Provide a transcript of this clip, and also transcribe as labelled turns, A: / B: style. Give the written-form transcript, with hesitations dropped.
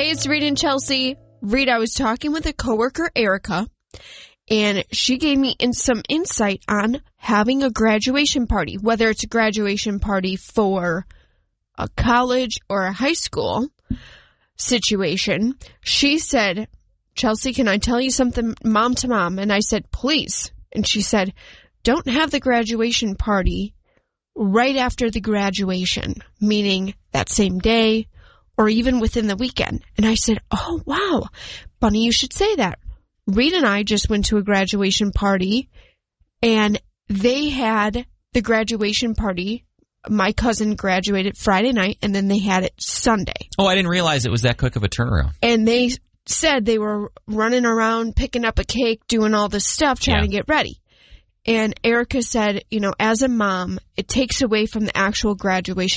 A: Hey, it's Reed and Chelsea. Reed, I was talking with a coworker, Erica, and she gave me some insight on having a graduation party, whether it's a graduation party for a college or a high school situation. She said, Chelsea, can I tell you something mom to mom? And I said, please. And she said, don't have the graduation party right after the graduation, meaning that same day or even within the weekend. And I said, oh, wow, funny you should say that. Reed and I just went to a graduation party, and they had the graduation party. My cousin graduated Friday night, and then they had it Sunday.
B: Oh, I didn't realize it was that quick of a turnaround.
A: And they said they were running around, picking up a cake, doing all this stuff, trying to get ready. And Erica said, as a mom, it takes away from the actual graduation